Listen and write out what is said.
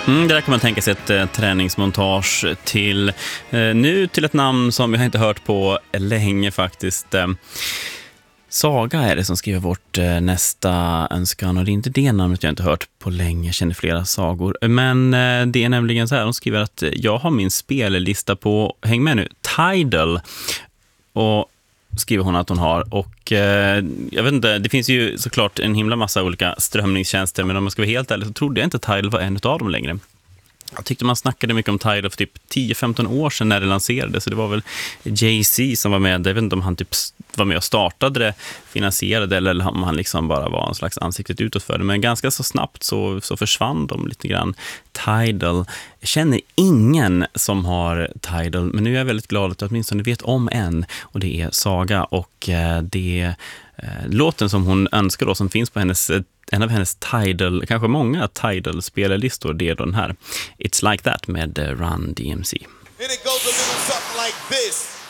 Det där kan man tänka sig ett träningsmontage till. Nu till ett namn som jag inte hört på länge faktiskt. Saga är det som skriver vårt nästa önskan, och det är inte det namnet jag inte hört på länge, jag känner flera sagor. Men det är nämligen så här, de skriver att jag har min spellista på, häng med nu, Tidal, och skriver hon att hon har, och jag vet inte, det finns ju såklart en himla massa olika strömningstjänster, men om jag ska vara helt ärlig så trodde jag inte Tidal var en av dem längre. Jag tyckte man snackade mycket om Tidal för typ 10-15 år sedan när det lanserades, så det var väl Jay-Z som var med. Jag vet inte om han typ var med och startade det, finansierade, eller om han liksom bara var en slags ansiktet utåt för det. Men ganska så snabbt så försvann de lite grann. Tidal, jag känner ingen som har Tidal, men nu är jag väldigt glad att jag åtminstone vet om en, och det är Saga, och det låten som hon önskar då, som finns på en av hennes Tidal, kanske många Tidal-spellistor, det är den här It's Like That med Run DMC. And it goes a little something like this.